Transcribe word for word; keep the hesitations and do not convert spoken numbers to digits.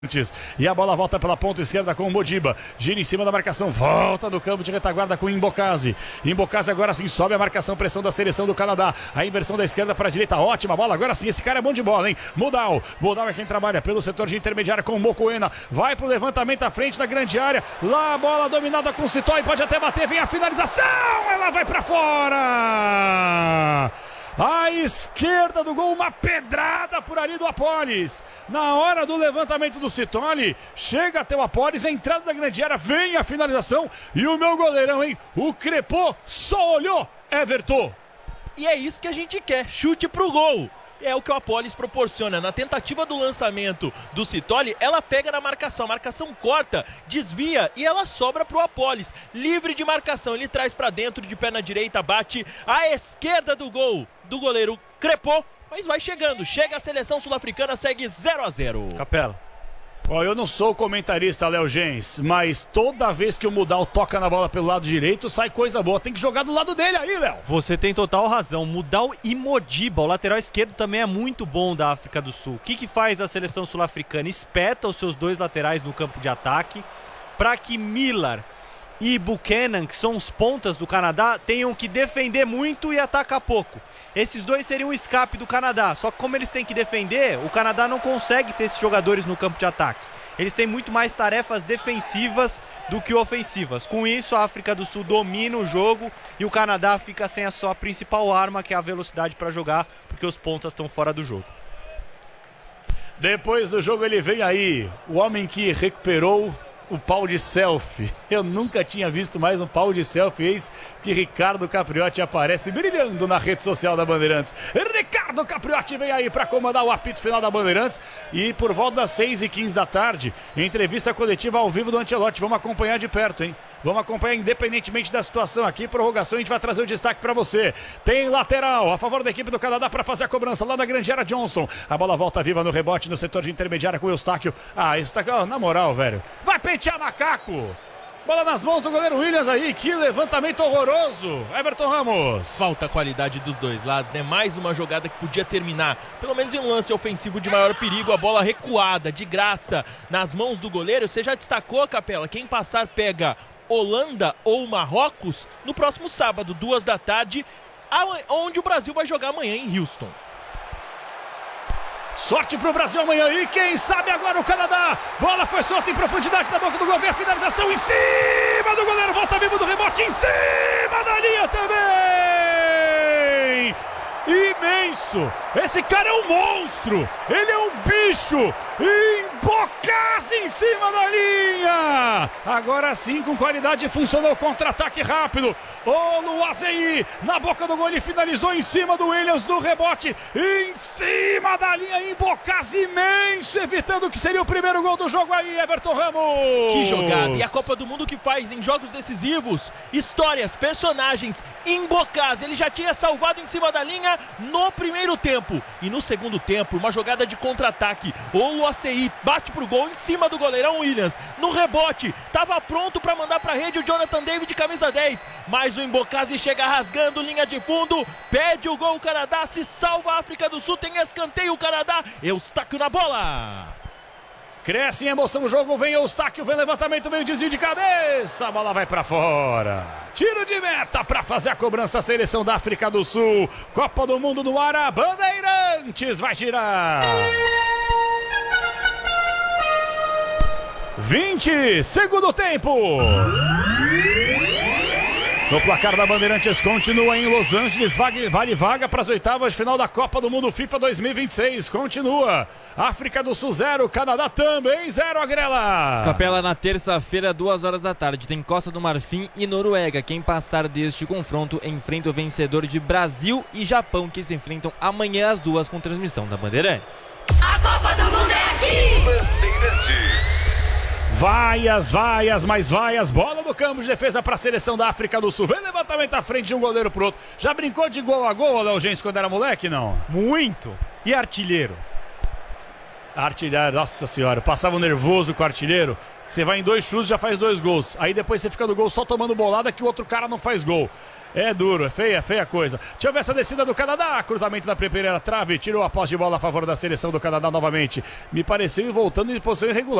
E a bola volta pela ponta esquerda com o Modiba. Gira em cima da marcação, volta do campo de retaguarda com o Imbocase. Imbocase agora sim sobe a marcação, pressão da seleção do Canadá. A inversão da esquerda para a direita, ótima bola. Agora sim, esse cara é bom de bola, hein? Mudal. Mudal é quem trabalha pelo setor de intermediária com o Mocoena. Vai pro levantamento à frente da grande área. Lá a bola dominada com o Citói, pode até bater, vem a finalização. Ela vai para fora. À esquerda do gol, uma pedrada por ali do Apolis. Na hora do levantamento do Citoli, chega até o Apolis, a entrada da grande área, vem a finalização. E o meu goleirão, hein? O Crepô só olhou, Everton. E é isso que a gente quer, chute pro gol. É o que o Apolis proporciona. Na tentativa do lançamento do Citoli, ela pega na marcação. A marcação corta, desvia e ela sobra pro Apolis. Livre de marcação, ele traz pra dentro de perna direita, bate à esquerda do gol do goleiro Crepô. Mas vai chegando, chega a seleção sul-africana, segue zero a zero. Capela. Ó, eu não sou comentarista, Léo Gens, mas toda vez que o Mudal toca na bola pelo lado direito, sai coisa boa. Tem que jogar do lado dele aí, Léo. Você tem total razão. Mudal e Modiba, o lateral esquerdo também é muito bom da África do Sul. O que que faz a seleção sul-africana? Espeta os seus dois laterais no campo de ataque para que Miller e Buchanan, que são os pontas do Canadá, tenham que defender muito e atacar pouco. Esses dois seriam o escape do Canadá, só que como eles têm que defender, o Canadá não consegue ter esses jogadores no campo de ataque. Eles têm muito mais tarefas defensivas do que ofensivas. Com isso, a África do Sul domina o jogo e o Canadá fica sem a sua principal arma, que é a velocidade para jogar, porque os pontas estão fora do jogo. Depois do jogo ele vem aí, o homem que recuperou o pau de selfie. Eu nunca tinha visto mais um pau de selfie, eis que Ricardo Capriotti aparece brilhando na rede social da Bandeirantes. Ricardo Capriotti vem aí para comandar o apito final da Bandeirantes. E por volta das seis e quinze da tarde, entrevista coletiva ao vivo do Ancelotti. Vamos acompanhar de perto, hein? Vamos acompanhar independentemente da situação aqui. Prorrogação, a gente vai trazer o destaque para você. Tem lateral a favor da equipe do Canadá para fazer a cobrança lá na grande área. Johnston. A bola volta viva no rebote no setor de intermediária com o Eustáquio. Ah, Eustáquio, oh, na moral, velho. Vai pentear macaco. Bola nas mãos do goleiro Williams aí. Que levantamento horroroso. Everton Ramos. Falta qualidade dos dois lados, né? Mais uma jogada que podia terminar, pelo menos em um lance ofensivo de maior perigo. A bola recuada, de graça, nas mãos do goleiro. Você já destacou, Capela, quem passar pega Holanda ou Marrocos no próximo sábado, duas da tarde, onde o Brasil vai jogar amanhã em Houston. Sorte pro Brasil amanhã e quem sabe agora o Canadá. Bola foi solta em profundidade na boca do gol. Vem a finalização em cima do goleiro. Volta vivo do rebote em cima da linha também. Imenso. Esse cara é um monstro. Ele é um bicho. Imbocase em cima da linha. Agora sim, com qualidade, funcionou o contra-ataque rápido. O Luazei na boca do gol, ele finalizou em cima do Williams no rebote. Em cima da linha, Imbocase imenso, evitando o que seria o primeiro gol do jogo aí, Everton Ramos. Que jogada. E a Copa do Mundo que faz em jogos decisivos, histórias, personagens. Imbocase, ele já tinha salvado em cima da linha no primeiro tempo. E no segundo tempo, uma jogada de contra-ataque. O Luazei bate pro gol em cima do goleirão Williams. No rebote, tava pronto para mandar pra rede o Jonathan David, camisa dez. Mas o Imbocase chega rasgando linha de fundo, pede o gol, o Canadá se salva, a África do Sul tem escanteio, o Canadá, Eustáquio na bola. Cresce em emoção o jogo, vem Eustáquio, vem levantamento, vem desvio de cabeça, a bola vai pra fora. Tiro de meta para fazer a cobrança, a seleção da África do Sul. Copa do Mundo no ar, a Bandeirantes vai girar. vinte, segundo tempo. No placar da Bandeirantes continua em Los Angeles, vale vaga para as oitavas de final da Copa do Mundo FIFA dois mil e vinte e seis. Continua. África do Sul zero, Canadá também zero, Agrela. Capela, na terça-feira, duas horas da tarde, tem Costa do Marfim e Noruega. Quem passar deste confronto enfrenta o vencedor de Brasil e Japão, que se enfrentam amanhã às duas com transmissão da Bandeirantes. A Copa do Mundo é aqui! Bandeirantes. Vaias, vaias, mais vaias, bola no campo de defesa para a seleção da África do Sul. Vem levantamento à frente de um goleiro pro outro. Já brincou de gol a gol, Léo Gens, quando era moleque, não? Muito. E artilheiro? Artilheiro, nossa senhora, passava nervoso com o artilheiro. Você vai em dois chutes, já faz dois gols. Aí depois você fica no gol só tomando bolada que o outro cara não faz gol. É duro, é feia, é feia a coisa. Deixa eu ver essa descida do Canadá. Cruzamento da primeira trave, tirou a posse de bola a favor da seleção do Canadá novamente. Me pareceu ir voltando em posição irregular.